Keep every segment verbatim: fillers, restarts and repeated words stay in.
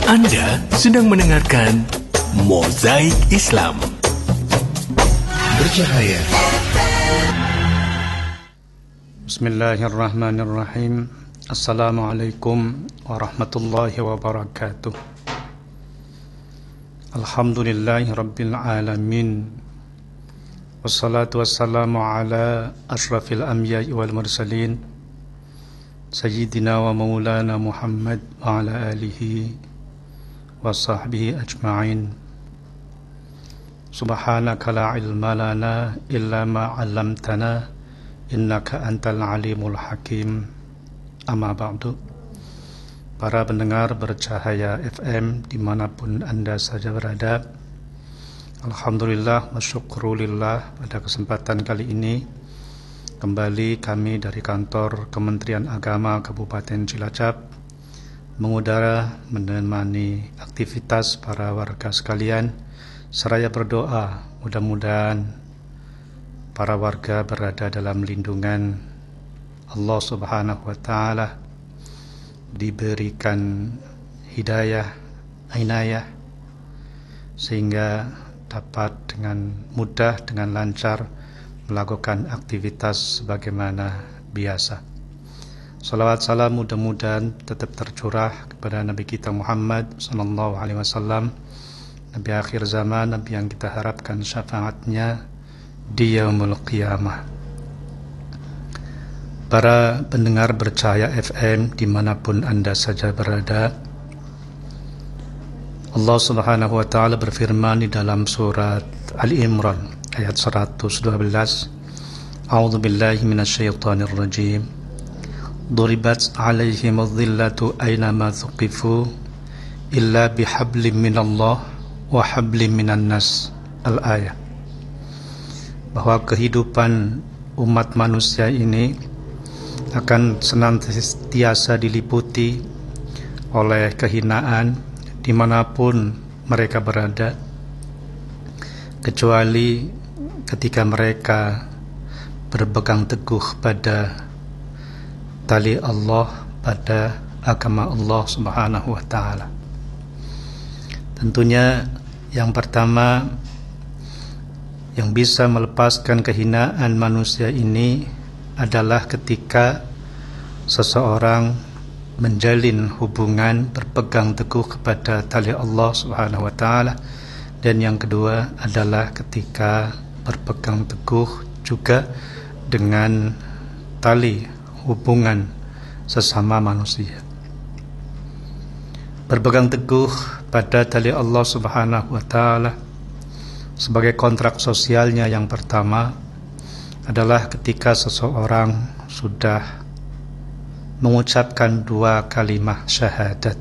Anda sedang mendengarkan Mozaik Islam. Bercahaya. Bismillahirrahmanirrahim. Assalamualaikum warahmatullahi wabarakatuh. Alhamdulillahi rabbil alamin. Wassalatu wassalamu ala ashrafil anbiya'i wal mursalin, Sayyidina wa maulana Muhammad wa ala alihi wa sahbihi ajma'in. Subhanaka la ilma lana illa ma 'allamtana innaka antal alimul hakim. Amma ba'du. Para pendengar Bercahaya F M dimanapun Anda saja berada, alhamdulillah wa syukrulillah, pada kesempatan kali ini kembali kami dari kantor Kementerian Agama Kabupaten Cilacap mengudara menemani aktivitas para warga sekalian, seraya berdoa mudah-mudahan para warga berada dalam lindungan Allah Subhanahu wa Ta'ala, diberikan hidayah, inayah, sehingga dapat dengan mudah, dengan lancar melakukan aktivitas sebagaimana biasa. Salawat salam mudah-mudahan tetap tercurah kepada Nabi kita Muhammad sallallahu alaihi wasallam, Nabi akhir zaman, Nabi yang kita harapkan syafaatnya di yaumul qiyamah. Para pendengar Bercahaya F M dimanapun Anda saja berada, Allah Subhanahu wa Ta'ala berfirman di dalam surat Ali Imran ayat seratus dua belas, A'udzu billahi minasyaitonir rajim. Duribat 'alaihimudz dhillatu aynama thuqifu illa bihablim minallah wa hablim minan nas. Al-ayah. Bahwa kehidupan umat manusia ini akan senantiasa diliputi oleh kehinaan dimanapun mereka berada, kecuali ketika mereka berpegang teguh pada tali Allah, pada agama Allah Subhanahu wa Ta'ala. Tentunya yang pertama yang bisa melepaskan kehinaan manusia ini adalah ketika seseorang menjalin hubungan, berpegang teguh kepada tali Allah Subhanahu wa Ta'ala. Dan yang kedua adalah ketika berpegang teguh juga dengan tali hubungan sesama manusia. Berpegang teguh pada tali Allah Subhanahu wa Ta'ala sebagai kontrak sosialnya yang pertama adalah ketika seseorang sudah mengucapkan dua kalimat syahadat.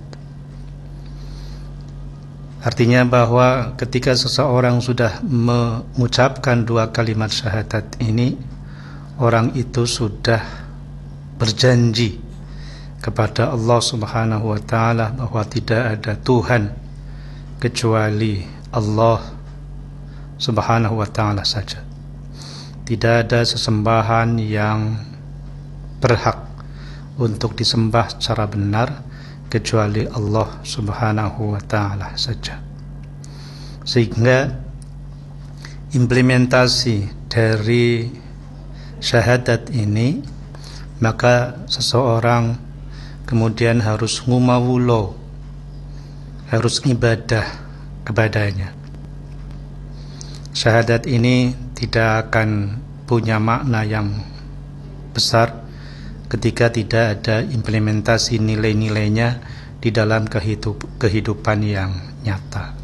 Artinya bahwa ketika seseorang sudah mengucapkan dua kalimat syahadat ini, orang itu sudah berjanji kepada Allah Subhanahu wa Ta'ala bahwa tidak ada Tuhan kecuali Allah Subhanahu wa Ta'ala saja. Tidak ada sesembahan yang berhak untuk disembah secara benar kecuali Allah Subhanahu wa Ta'ala saja. Sehingga implementasi dari syahadat ini, maka seseorang kemudian harus ngumawulo, harus ibadah kepadanya. Syahadat ini tidak akan punya makna yang besar ketika tidak ada implementasi nilai-nilainya di dalam kehidup, kehidupan yang nyata.